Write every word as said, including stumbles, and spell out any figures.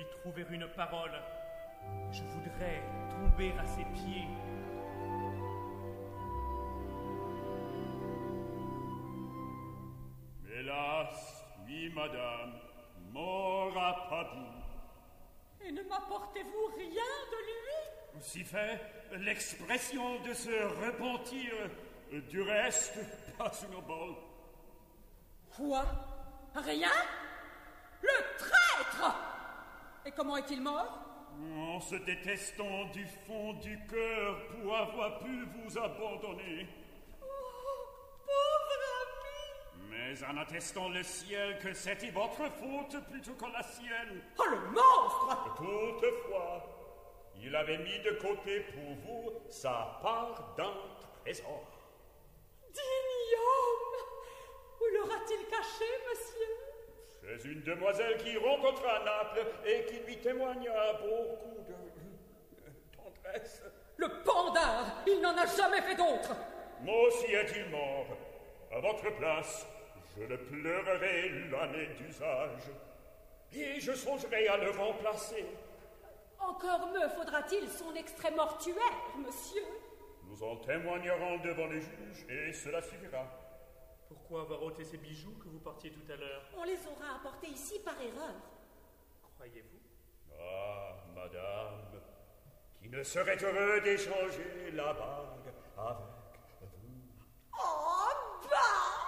lui trouver une parole. Je voudrais tomber à ses pieds. Hélas, oui, madame, mort à Padoue. Et ne m'apportez-vous rien de lui? Si fait, l'expression de se repentir, du reste, pas sous nos bols. Quoi? Rien? Le traître! Et comment est-il mort? En se détestant du fond du cœur pour avoir pu vous abandonner. Oh, pauvre ami! Mais en attestant le ciel que c'était votre faute plutôt que la sienne. Oh, le monstre! Toutefois, il avait mis de côté pour vous sa part d'un trésor. Digne homme! Où l'aura-t-il caché, monsieur? C'est une demoiselle qui rencontra Naples et qui lui témoigna beaucoup de tendresse. Le pendard! Il n'en a jamais fait d'autre! Moi aussi est-il mort. À votre place, je le pleurerai l'année d'usage. Et je songerai à le remplacer. Encore me faudra-t-il son extrait mortuaire, monsieur? Nous en témoignerons devant les juges et cela suffira. Pourquoi avoir ôté ces bijoux que vous portiez tout à l'heure? On les aura apportés ici par erreur. Croyez-vous? Ah, madame, qui ne serait heureux d'échanger la bague avec